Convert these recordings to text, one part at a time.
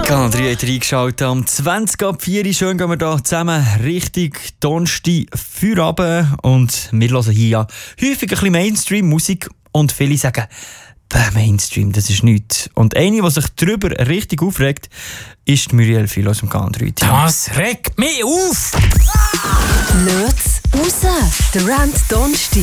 Kanal 3 hat reingeschaltet. Am 20 ab 4 Uhr schön gehen wir hier zusammen richtig Donnerstag Feierabend. Und wir hören hier ja häufig ein bisschen Mainstream-Musik. Und viele sagen, Mainstream, das ist nichts. Und eine, die sich darüber richtig aufregt, ist Muriel Phil aus dem Kanal 3. Das regt mich auf! Löt's raus! Der Rant Donnerstag.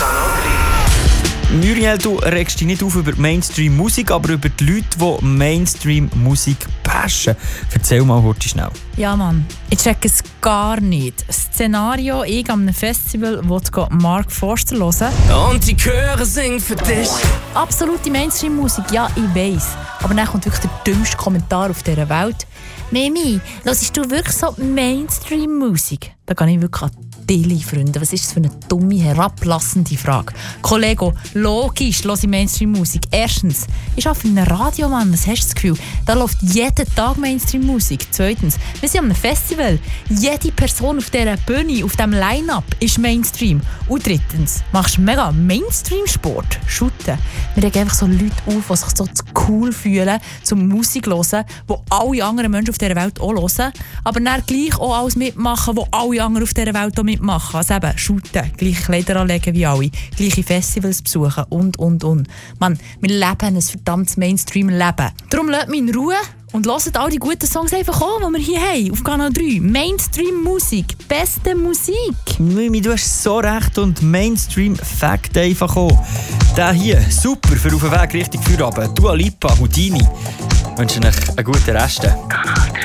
Muriel, du regst dich nicht auf über Mainstream-Musik, aber über die Leute, die Mainstream-Musik bashen. Erzähl mal kurz schnell. Ja, Mann, ich check es gar nicht. Szenario, ich an einem Festival, wo du Mark Forster hören. Und die Chöre singen für dich. Absolute Mainstream-Musik, ja, ich weiss. Aber dann kommt wirklich der dümmste Kommentar auf dieser Welt. Mimi, hörst du wirklich so Mainstream-Musik? Da kann ich wirklich an Deli, Freunde. Was ist das für eine dumme, herablassende Frage? Kollego, logisch höre ich Mainstream-Musik. Erstens, ich arbeite in einem Radio, Mann. Was hast du das Gefühl? Da läuft jeden Tag Mainstream-Musik. Zweitens, wir sind an einem Festival. Jede Person auf dieser Bühne, auf diesem Line-Up ist Mainstream. Und drittens, machst du mega Mainstream-Sport. Shooten. Wir regen einfach so Leute auf, die sich so zu cool fühlen, zum Musik zu hören, die alle anderen Menschen auf dieser Welt auch hören, aber dann gleich auch alles mitmachen, wo alle anderen auf dieser Welt auch mitmachen. Also eben, shooten, gleiche Kleider anlegen wie alle, gleiche Festivals besuchen und. Mann, wir leben ein verdammtes Mainstream-Leben. Darum lasst mich in Ruhe und hört all die guten Songs einfach an, die wir hier haben, auf Kanal 3. Mainstream-Musik, beste Musik. Mimi, du hast so recht und Mainstream-Fact einfach auch. Der hier, super für auf den Weg Richtung Feierabend. Dua Lipa, Houdini. Ich wünsche euch einen guten Rest.